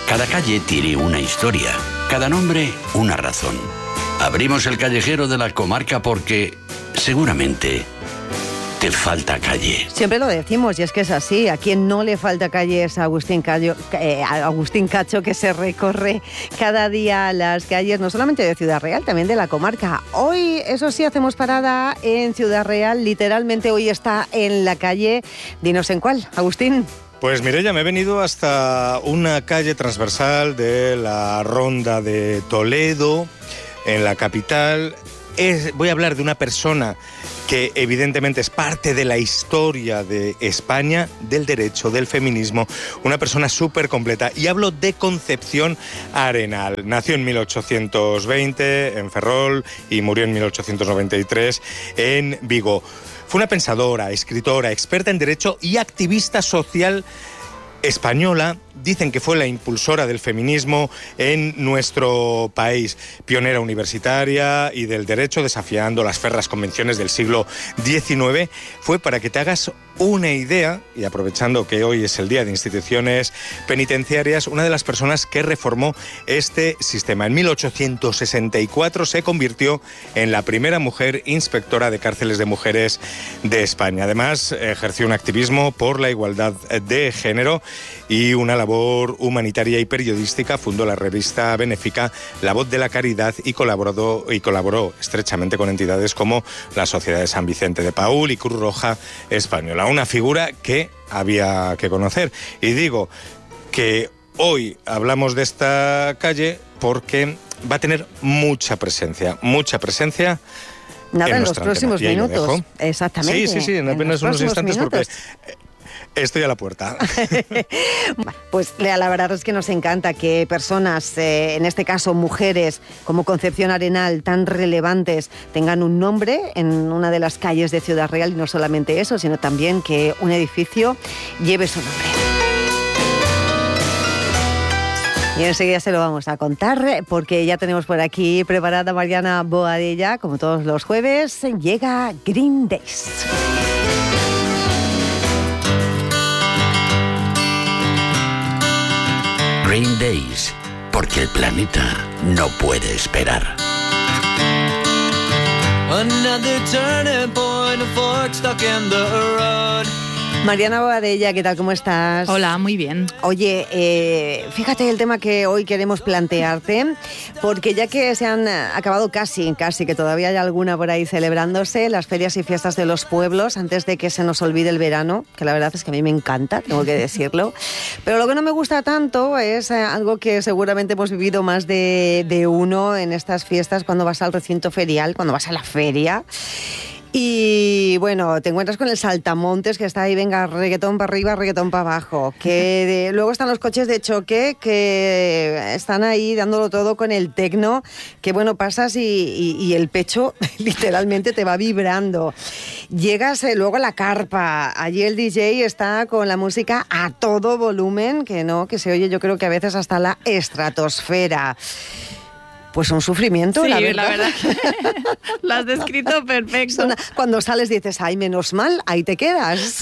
Cada calle tiene una historia, cada nombre una razón. Abrimos el callejero de la comarca porque seguramente te falta calle. Siempre lo decimos y es que es así. A quien no le falta calle es a Agustín Cacho, que se recorre cada día las calles, no solamente de Ciudad Real, también de la comarca. Hoy, eso sí, hacemos parada en Ciudad Real. Literalmente hoy está en la calle. Dinos en cuál, Agustín. Pues Mireia, me he venido hasta una calle transversal de la Ronda de Toledo, en la capital. Voy a hablar de una persona que evidentemente es parte de la historia de España, del derecho, del feminismo, una persona súper completa. Y hablo de Concepción Arenal. Nació en 1820 en Ferrol y murió en 1893 en Vigo. Fue una pensadora, escritora, experta en derecho y activista social española. Dicen que fue la impulsora del feminismo en nuestro país, pionera universitaria y del derecho, desafiando las férreas convenciones del siglo XIX. Fue, para que te hagas una idea, y aprovechando que hoy es el Día de Instituciones Penitenciarias, una de las personas que reformó este sistema. En 1864 se convirtió en la primera mujer inspectora de cárceles de mujeres de España. Además, ejerció un activismo por la igualdad de género y una labor humanitaria y periodística. Fundó la revista benéfica La Voz de la Caridad y colaboró estrechamente con entidades como la Sociedad de San Vicente de Paúl y Cruz Roja Española. Una figura que había que conocer. Y digo que hoy hablamos de esta calle porque va a tener mucha presencia. Nada, en los próximos minutos. Exactamente. Sí, en apenas unos instantes minutos. Porque estoy a la puerta. Pues la verdad es que nos encanta que personas, en este caso mujeres como Concepción Arenal, tan relevantes, tengan un nombre en una de las calles de Ciudad Real, y no solamente eso, sino también que un edificio lleve su nombre. Y enseguida se lo vamos a contar, porque ya tenemos por aquí preparada Mariana Boadella. Como todos los jueves, llega Green Days. Green Days, porque el planeta no puede esperar. Another turning point, a fork stuck in the road. Mariana Boadella, ¿qué tal? ¿Cómo estás? Hola, muy bien. Oye, fíjate el tema que hoy queremos plantearte, porque ya que se han acabado casi, que todavía hay alguna por ahí celebrándose, las ferias y fiestas de los pueblos, antes de que se nos olvide el verano, que la verdad es que a mí me encanta, tengo que decirlo, pero lo que no me gusta tanto es algo que seguramente hemos vivido más de uno en estas fiestas, cuando vas al recinto ferial, cuando vas a la feria. Y bueno, te encuentras con el saltamontes que está ahí, venga, reggaetón para arriba, reggaetón para abajo. Luego están los coches de choque que están ahí dándolo todo con el tecno, que bueno, pasas y el pecho literalmente te va vibrando. Llegas luego a la carpa, allí el DJ está con la música a todo volumen, que se oye, yo creo que a veces hasta la estratosfera. Pues un sufrimiento, sí, la verdad. La verdad lo has descrito perfecto. Cuando sales dices, ay, menos mal, ahí te quedas.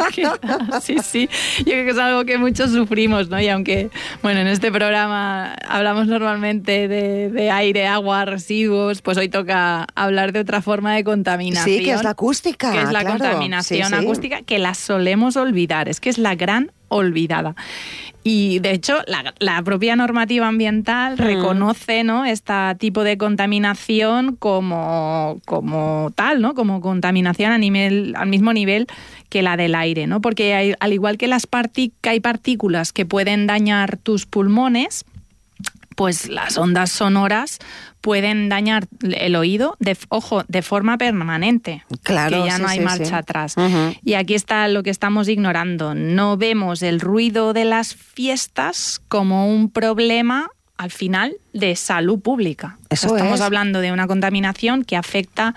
Sí. Yo creo que es algo que muchos sufrimos, ¿no? Y aunque, bueno, en este programa hablamos normalmente de aire, agua, residuos, pues hoy toca hablar de otra forma de contaminación. Sí, que es la acústica. Que es la contaminación acústica, que la solemos olvidar. Es que es la gran olvidada. Y de hecho la propia normativa ambiental reconoce, ¿no?, este tipo de contaminación como tal, ¿no?, como contaminación al mismo nivel que la del aire, ¿no? Porque al igual que hay partículas que pueden dañar tus pulmones, pues las ondas sonoras pueden dañar el oído, de forma permanente. Claro, que ya no hay marcha atrás. Uh-huh. Y aquí está lo que estamos ignorando. No vemos el ruido de las fiestas como un problema, al final, de salud pública. Estamos hablando de una contaminación que afecta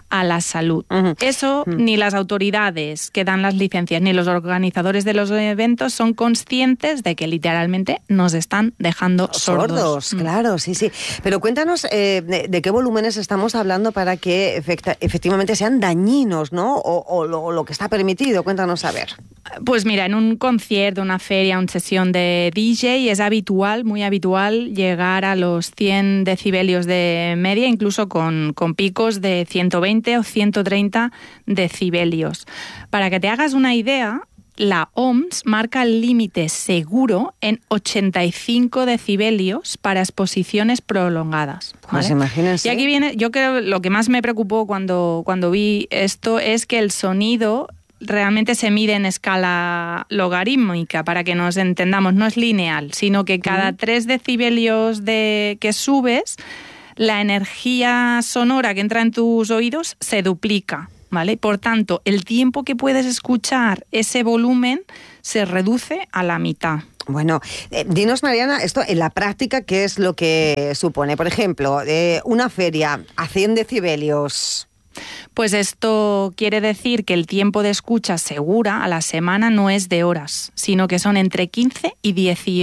a la salud. Eso ni las autoridades que dan las licencias ni los organizadores de los eventos son conscientes de que literalmente nos están dejando sordos. Claro, sí. Pero cuéntanos de qué volúmenes estamos hablando para que efectivamente sean dañinos, ¿no? O lo que está permitido. Cuéntanos a ver. Pues mira, en un concierto, una feria, una sesión de DJ es habitual, muy habitual, llegar a los 100 decibelios de media, incluso con picos de 120 o 130 decibelios. Para que te hagas una idea, la OMS marca el límite seguro en 85 decibelios para exposiciones prolongadas, ¿vale? Pues imagínense. Y aquí viene, yo creo, lo que más me preocupó cuando vi esto es que el sonido realmente se mide en escala logarítmica, para que nos entendamos, no es lineal, sino que cada 3 decibelios que subes, la energía sonora que entra en tus oídos se duplica, ¿vale? Por tanto, el tiempo que puedes escuchar ese volumen se reduce a la mitad. Bueno, dinos, Mariana, esto en la práctica, ¿qué es lo que supone? Por ejemplo, una feria a 100 decibelios... Pues esto quiere decir que el tiempo de escucha segura a la semana no es de horas, sino que son entre 15 y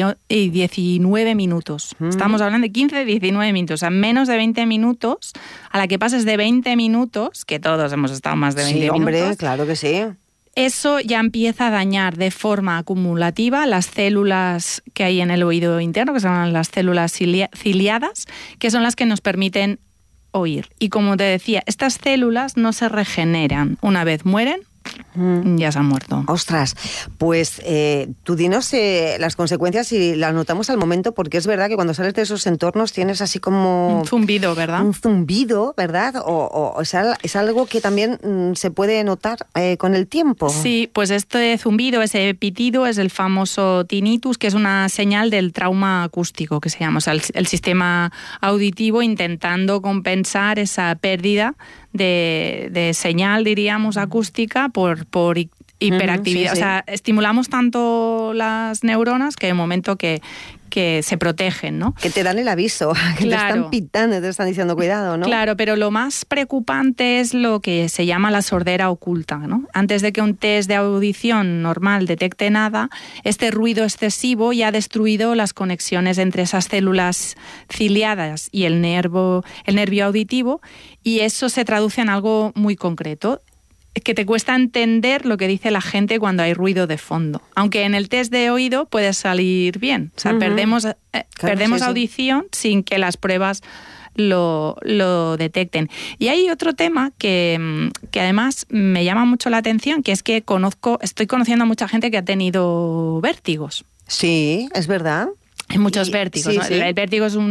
19 minutos. Estamos hablando de 15 y 19 minutos, o sea, menos de 20 minutos, a la que pases de 20 minutos, que todos hemos estado más de 20 minutos. Sí, hombre, claro que sí. Eso ya empieza a dañar de forma acumulativa las células que hay en el oído interno, que se llaman las células ciliadas, que son las que nos permiten oír. Y como te decía, estas células no se regeneran. Una vez mueren, ya se han muerto. Ostras, pues tú dinos las consecuencias y las notamos al momento, porque es verdad que cuando sales de esos entornos tienes así como... Un zumbido, ¿verdad? Un zumbido, ¿verdad? O es algo que también se puede notar con el tiempo. Sí, pues este zumbido, ese pitido, es el famoso tinnitus, que es una señal del trauma acústico, que se llama. O sea, el sistema auditivo intentando compensar esa pérdida de señal, diríamos, acústica por hiperactividad. Sí. O sea, estimulamos tanto las neuronas que hay un momento que se protegen, ¿no? Que te dan el aviso, que te están pitando, te están diciendo cuidado, ¿no? Claro, pero lo más preocupante es lo que se llama la sordera oculta, ¿no? Antes de que un test de audición normal detecte nada, este ruido excesivo ya ha destruido las conexiones entre esas células ciliadas y el nervio auditivo, y eso se traduce en algo muy concreto, que te cuesta entender lo que dice la gente cuando hay ruido de fondo. Aunque en el test de oído puede salir bien. O sea, perdemos audición sin que las pruebas lo detecten. Y hay otro tema que además me llama mucho la atención, que es que estoy conociendo a mucha gente que ha tenido vértigos. Sí, es verdad. Hay muchos vértigos, ¿no? Sí. El vértigo es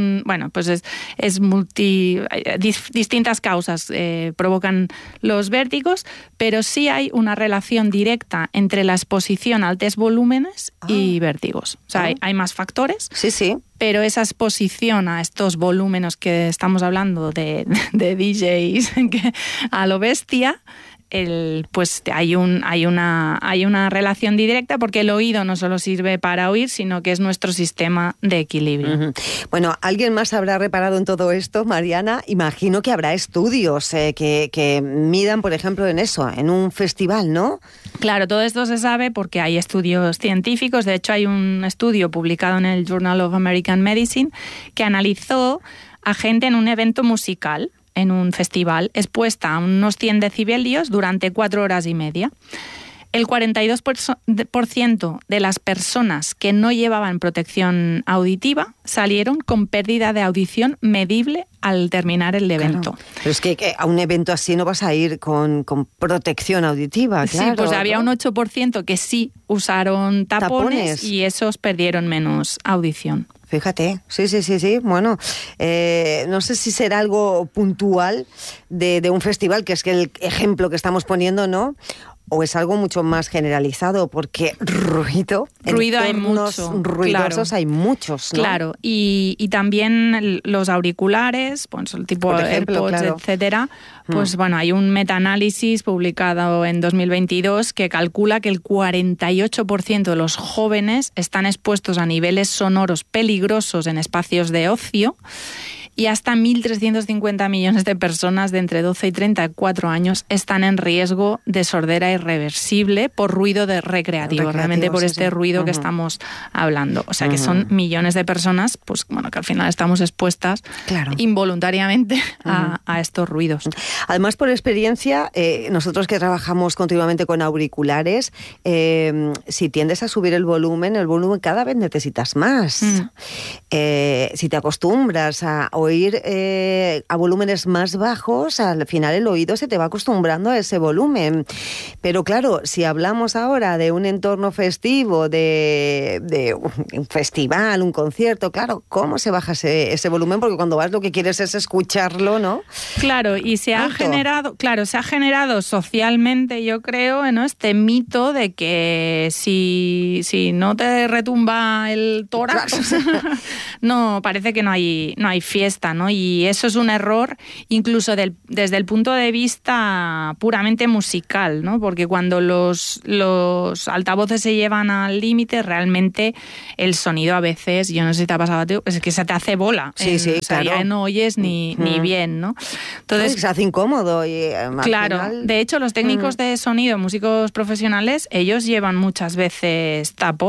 distintas causas provocan los vértigos, pero sí hay una relación directa entre la exposición a altos volúmenes y vértigos. O sea, hay más factores. Sí. Pero esa exposición a estos volúmenes que estamos hablando de DJs a lo bestia, pues hay una relación directa, porque el oído no solo sirve para oír, sino que es nuestro sistema de equilibrio. Bueno, ¿alguien más habrá reparado en todo esto, Mariana? Imagino que habrá estudios que midan, por ejemplo, en eso, en un festival, ¿no? Claro, todo esto se sabe porque hay estudios científicos. De hecho, hay un estudio publicado en el Journal of American Medicine que analizó a gente en un evento musical, en un festival, expuesta a unos 100 decibelios durante 4 horas y media. El 42% de las personas que no llevaban protección auditiva salieron con pérdida de audición medible al terminar el evento. Claro. Pero es que a un evento así no vas a ir con protección auditiva, claro. Sí, pues había un 8% que sí usaron tapones y esos perdieron menos audición. Fíjate, sí. Bueno, no sé si será algo puntual de un festival, que es que el ejemplo que estamos poniendo, ¿no? O es algo mucho más generalizado, porque ruido hay mucho, ruidosos, claro. Hay muchos, ¿no? Claro, y también los auriculares, pues el tipo de AirPods, claro. Etcétera. Pues bueno, hay un metaanálisis publicado en 2022 que calcula que el 48% de los jóvenes están expuestos a niveles sonoros peligrosos en espacios de ocio, y hasta 1.350 millones de personas de entre 12 y 34 años están en riesgo de sordera irreversible por ruido recreativo, realmente por este ruido que estamos hablando. O sea, que son millones de personas, pues bueno, que al final estamos expuestas involuntariamente a estos ruidos. Además, por experiencia, nosotros que trabajamos continuamente con auriculares, si tiendes a subir el volumen cada vez necesitas más. Si te acostumbras a oír a volúmenes más bajos, al final el oído se te va acostumbrando a ese volumen. Pero claro, si hablamos ahora de un entorno festivo, de un festival, un concierto, claro, ¿cómo se baja ese volumen? Porque cuando vas lo que quieres es escucharlo, ¿no? Claro, y se ha generado socialmente, yo creo, ¿no?, este mito de que si no te retumba el tórax, no, parece que no hay fiesta, ¿no? Y eso es un error incluso desde el punto de vista puramente musical, ¿no? Porque cuando los altavoces se llevan al límite, realmente el sonido a veces, yo no sé si te ha pasado a ti, es que se te hace bola. Sí, o sea, ya no oyes ni bien, ¿no? Entonces, se hace incómodo. Claro, final... de hecho los técnicos de sonido, músicos profesionales, ellos llevan muchas veces tapón